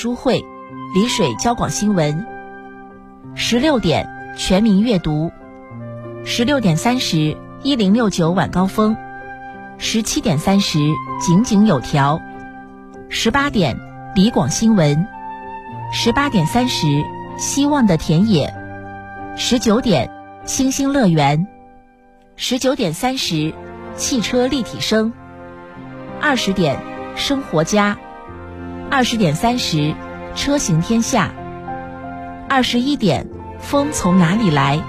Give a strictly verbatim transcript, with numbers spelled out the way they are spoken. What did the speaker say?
书会，丽水交广新闻。十六点全民阅读，十六点三十一零六九晚高峰，十七点三十井井有条，十八点李广新闻，十八点三十希望的田野，十九点星星乐园，十九点三十汽车立体声，二十点生活家，二十点三十车行天下，二十一点风从哪里来。